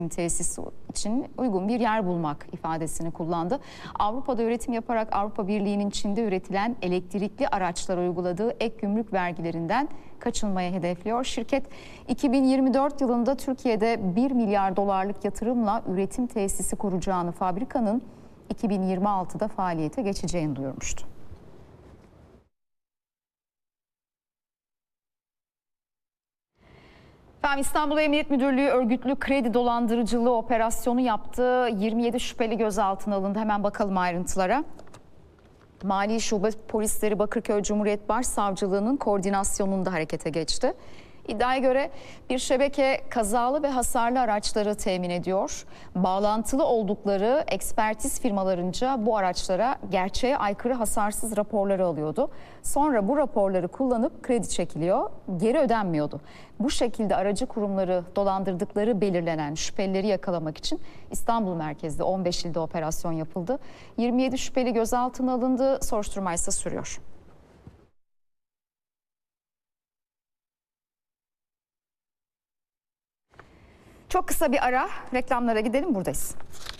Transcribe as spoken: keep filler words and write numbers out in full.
tesisi için uygun bir yer bulmak ifadesini kullandı. Avrupa'da üretim yaparak Avrupa Birliği'nin Çin'de üretilen elektrikli araçlara uyguladığı ek gümrük vergilerinden kaçınmaya hedefliyor. Şirket iki bin yirmi dört yılında Türkiye'de bir milyar dolarlık yatırımla üretim tesisi kuracağını, fabrikanın iki bin yirmi altıda faaliyete geçeceğini duyurmuştu. Efendim, İstanbul Emniyet Müdürlüğü örgütlü kredi dolandırıcılığı operasyonu yaptı. yirmi yedi şüpheli gözaltına alındı. Hemen bakalım ayrıntılara. Mali Şube Polisleri Bakırköy Cumhuriyet Başsavcılığı'nın koordinasyonunda harekete geçti. İddiaya göre bir şebeke kazalı ve hasarlı araçları temin ediyor. Bağlantılı oldukları ekspertiz firmalarınca bu araçlara gerçeğe aykırı hasarsız raporları alıyordu. Sonra bu raporları kullanıp kredi çekiliyor, geri ödenmiyordu. Bu şekilde aracı kurumları dolandırdıkları belirlenen şüphelileri yakalamak için İstanbul merkezli on beş ilde operasyon yapıldı. yirmi yedi şüpheli gözaltına alındı, soruşturma ise sürüyor. Çok kısa bir ara, reklamlara gidelim, buradayız.